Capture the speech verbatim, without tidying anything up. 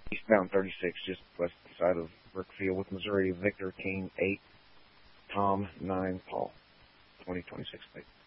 eastbound thirty-six, just west side of Brookfield with Missouri, Victor King eight, Tom nine, Paul, twenty twenty-six plate.